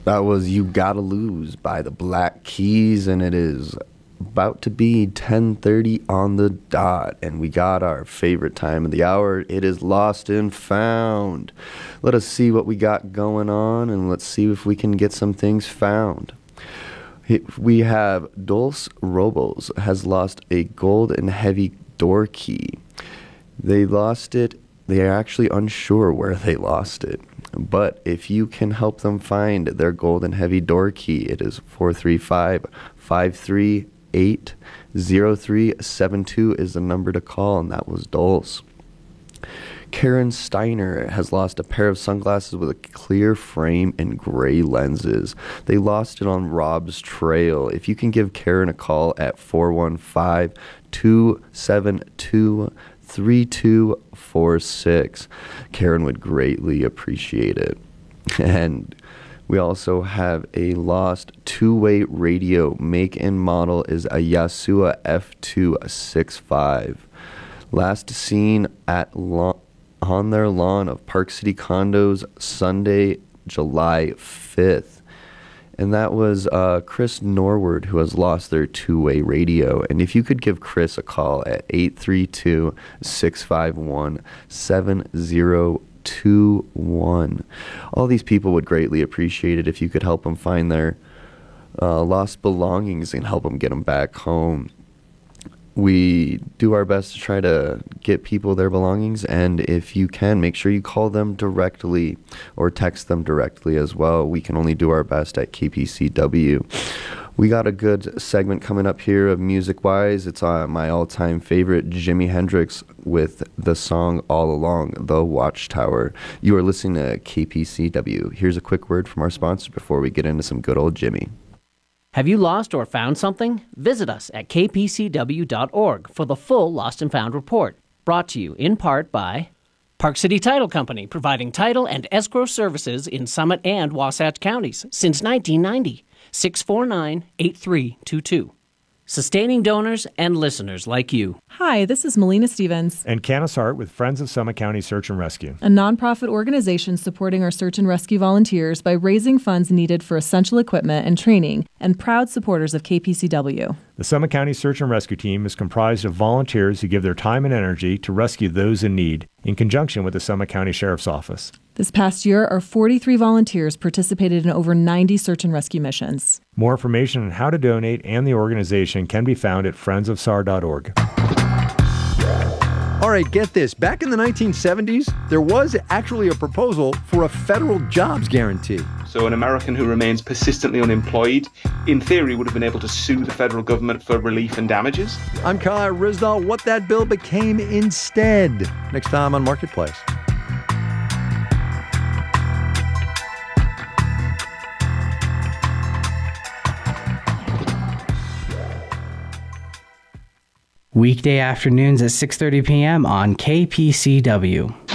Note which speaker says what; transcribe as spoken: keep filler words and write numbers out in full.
Speaker 1: That was You Gotta Lose by the Black Keys, and it is about to be ten thirty on the dot, and we got our favorite time of the hour. It is Lost and Found. Let us see what we got going on, and let's see if we can get some things found. We have Dulce Robles has lost a gold and heavy door key. They lost it. They are actually unsure where they lost it. But if you can help them find their gold and heavy door key, it is four three five, five three eight, zero three seven two is the number to call, and that was Dulce. Karen Steiner has lost a pair of sunglasses with a clear frame and gray lenses. They lost it on Rob's Trail. If you can give Karen a call at four one five, two seven two, three two four six, Karen would greatly appreciate it. And we also have a lost two-way radio. Make and model is a Yasuo F two sixty-five. Last seen at lo- on their lawn of Park City Condos Sunday, July fifth. And that was uh, Chris Norwood, who has lost their two-way radio. And if you could give Chris a call at eight three two, six five one, seven zero two one. All these people would greatly appreciate it if you could help them find their uh, lost belongings and help them get them back home. We do our best to try to get people their belongings, and if you can, make sure you call them directly or text them directly as well. We can only do our best at K P C W. We got a good segment coming up here of music-wise. It's uh, my all-time favorite, Jimi Hendrix, with the song All Along the Watchtower. You are listening to K P C W. Here's a quick word from our sponsor before we get into some good old Jimmy.
Speaker 2: Have you lost or found something? Visit us at k p c w dot org for the full Lost and Found report. Brought to you in part by Park City Title Company, providing title and escrow services in Summit and Wasatch counties since nineteen ninety. six four nine, eight three two two. Sustaining donors and listeners like you.
Speaker 3: Hi, this is Melina Stevens.
Speaker 4: And Canis Hart with Friends of Summit County Search and Rescue.
Speaker 3: A nonprofit organization supporting our search and rescue volunteers by raising funds needed for essential equipment and training, and proud supporters of K P C W.
Speaker 4: The Summit County Search and Rescue Team is comprised of volunteers who give their time and energy to rescue those in need, in conjunction with the Summit County Sheriff's Office.
Speaker 3: This past year, our forty-three volunteers participated in over ninety search and rescue missions.
Speaker 4: More information on how to donate and the organization can be found at friends of s a r dot org.
Speaker 5: All right, get this. Back in the nineteen seventies, there was actually a proposal for a federal jobs guarantee.
Speaker 6: So an American who remains persistently unemployed, in theory, would have been able to sue the federal government for relief and damages.
Speaker 5: I'm Kyle Rizdal. What that bill became instead. Next time on Marketplace.
Speaker 7: Weekday afternoons at six thirty p.m. on K P C W.